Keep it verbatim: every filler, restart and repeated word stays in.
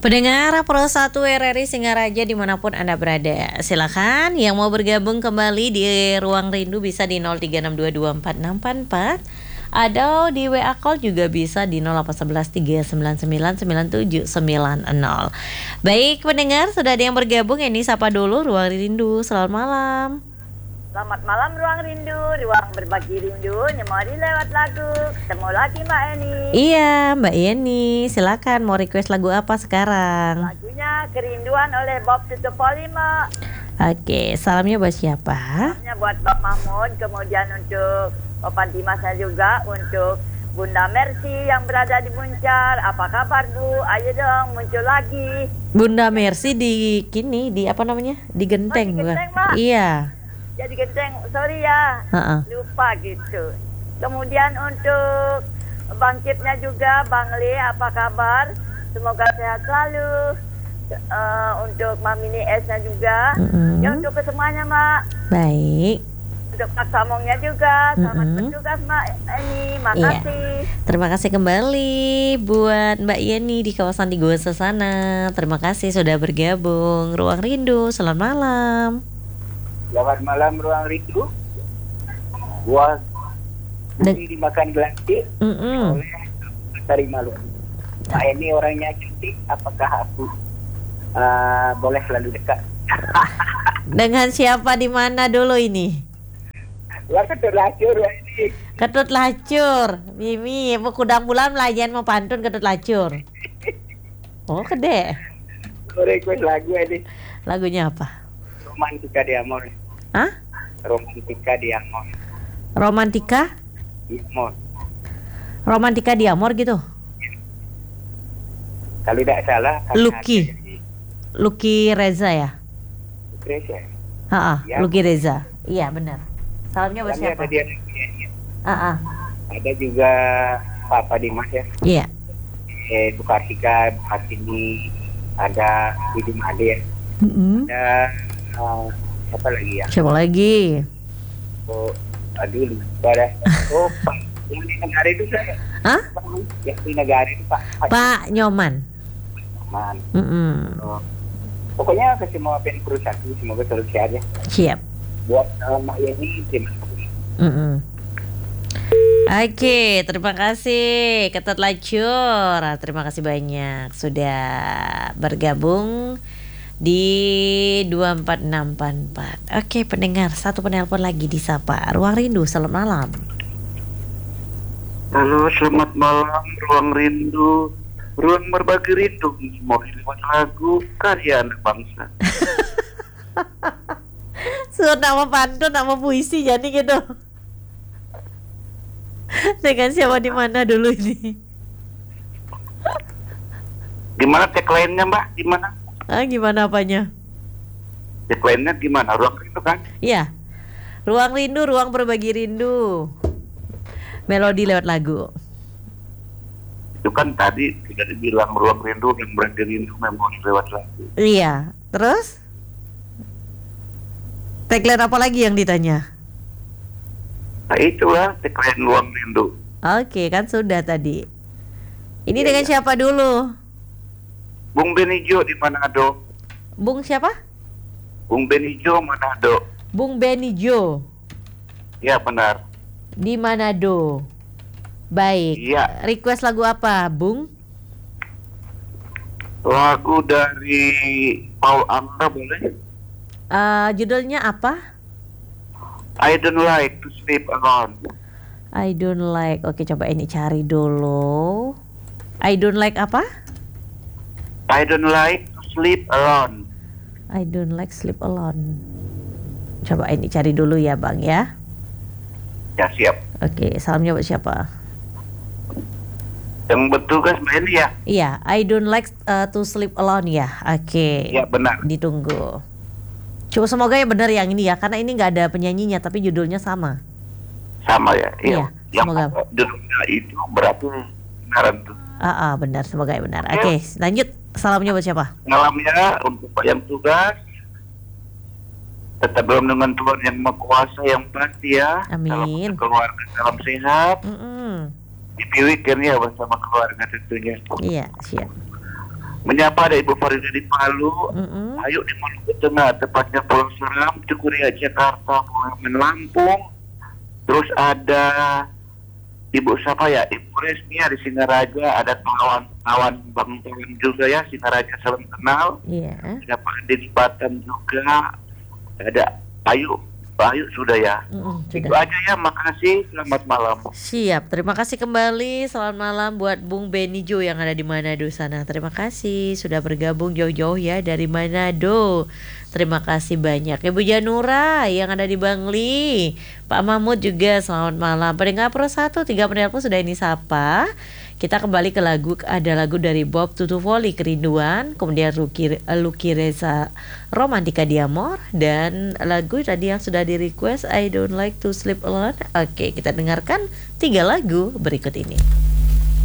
Pendengar Pro satu R R I Singaraja dimanapun Anda berada, silakan yang mau bergabung kembali di Ruang Rindu bisa di nol tiga enam dua dua empat enam empat empat atau di W A call juga bisa di nol delapan satu satu tiga sembilan sembilan sembilan tujuh sembilan nol. Baik pendengar, sudah ada yang bergabung, ini sapa dulu Ruang Rindu. Selamat malam. Selamat malam Ruang Rindu, ruang berbagi rindu, nyemori lewat lagu. Ketemu lagi Mbak Eni. Iya Mbak Yeni, silakan mau request lagu apa sekarang? Lagunya Kerinduan oleh Bob Tutupolima. Oke, salamnya buat siapa? Salamnya buat Bang Mahmud, kemudian untuk Opan Dimasnya juga, untuk Bunda Mercy yang berada di Muncar. Apa kabar Bu? Ayo dong muncul lagi. Bunda Mercy di kini di apa namanya? Di Genteng, Oh, di Genteng, bukan? Mbak. Iya. Jadi Genteng, sorry ya, Uh-uh. lupa gitu. Kemudian untuk Bang Cipnya juga, Bang Li, apa kabar? Semoga sehat selalu. Uh, untuk Mamini S-nya juga, Mm-mm. ya untuk kesemuanya Mak. Baik. Untuk Pak Samongnya juga, selamat Mm-mm. bertugas Mak Eni, makasih. Terima kasih kembali buat Mbak Yeni di kawasan Tigo Sesana. Terima kasih sudah bergabung Ruang Rindu. Selamat malam. Selamat malam Ruang Rindu. Buah bumi dimakan gelantik Mm-mm. oleh Sari Malu. Mbak ini orangnya cantik, apakah aku uh, boleh selalu dekat? Dengan siapa di mana dulu ini? Wah ketut lacur Mbak ini. Ketut lacur. Mimi, mau kudang bulan melayan mau pantun ketut lacur. Oh, kede. Request lagu ini. Lagunya apa? Romantika di Amor. Hah? Romantika di Amor. Romantika? Di Amor. Romantika di Amor gitu. Kalau tidak salah. Lucky. Lucky Reza ya? Lucky ya? Ha-ha, Ya. Lucky Reza. Iya benar. Salamnya buat Kami siapa? ada dia nyanyi. Ah, ah. Ada juga Papa Dimas ya. Iya. Eh, Bu Kartika, Bu Hartini, ada Ibu Made ya. Mm-mm. Ada uh, siapa lagi ya? Siapa lagi? Oh, aduh lupa dah. Oh, Pak. Yang di negara itu saya. Hah? Pak, yang di negara itu Pak. Pak Nyoman. Man. Mm-mm. Oh. Pokoknya ke semua pen perusahaan semoga selalu sehat ya. Siap. Buat uh, Mak Yeni terima kasih. Mm-mm. Oke, terima kasih Ketut Lacur. Terima kasih banyak sudah bergabung di dua empat enam empat empat. Oke, pendengar, satu penelpon lagi disapa Ruang Rindu. Selamat malam. Halo, selamat malam Ruang Rindu. Ruang berbagi rindu, semua lewat lagu karya anak bangsa. So, nama pantun, nama puisi jadi gitu. Dengan siapa di mana dulu ini? Gimana tagline-nya Mbak? Gimana? Ah, gimana apanya? Tagline-nya gimana? Ruang Rindu kan? Iya. Ruang Rindu, ruang berbagi rindu. Melodi lewat lagu. Itu kan tadi tidak dibilang Ruang Rindu yang berbagi rindu memori lewat lagu. Iya. Terus? Tagline apa lagi yang ditanya? Nah itulah tagline Ruang Rindu. Oke, kan sudah tadi. Ini Iya, dengan iya. siapa dulu? Bung Benijo di Manado. Bung siapa? Bung Benijo Manado. Bung Benijo Ya benar. di Manado. Baik. Iya. Request lagu apa, Bung? Lagu dari Paul Angga boleh? Eh, judulnya apa? I don't like to sleep alone. I don't like. Oke, coba ini cari dulu. I don't like apa? I don't like to sleep alone. I don't like sleep alone. Coba ini cari dulu ya, Bang ya. Ya siap. Oke, salamnya buat siapa? Yang bertugas Mbak Eni ya? Iya, I don't like uh, to sleep alone ya. Oke. Ya benar. Ditunggu. Coba semoga ya benar yang ini ya, karena ini nggak ada penyanyinya tapi judulnya sama. Sama ya. Iya, Yang semoga. judulnya itu berarti benaran tuh. Ah, ah, benar, semoga ya benar. Oke, lanjut. Salamnya buat siapa? Malamnya untuk Pak yang tugas tetap dalam dengan Tuhan yang Maha Kuasa yang pasti ya. Amin. Salam keluarga, salam sehat. Mm-mm. Di weekend ya bersama keluarga tentunya. Iya, siap. Menyapa ada Ibu Farida di Palu, Mm-mm. Ayu di Maluku Tengah, tepatnya Pulau Seram, Cukuria Jakarta, Mohamed Lampung. Terus ada Ibu siapa ya? Ibu Resmia di Singaraja, ada kawan-kawan Bang Tuan juga ya, Singaraja salam kenal. Iya. Ada Pak Andi di Batam juga, ada Ayu, Pak Ayu sudah ya. Mm-mm, Itu sudah. aja ya, makasih, selamat malam. Siap, terima kasih kembali. Selamat malam buat Bung Benny Jo yang ada di Manado sana. Terima kasih sudah bergabung jauh-jauh ya dari Manado. Terima kasih banyak. Ibu Janura yang ada di Bangli. Pak Mahmud juga selamat malam. Pendengar Pro satu, tiga penelpon sudah ini sapa. Kita kembali ke lagu, ada lagu dari Bob Tutufoli, Kerinduan, kemudian Luki, Luki Reza, Romantika Diamor, dan lagu tadi yang sudah di request, I Don't Like to Sleep Alone. Oke, kita dengarkan tiga lagu berikut ini.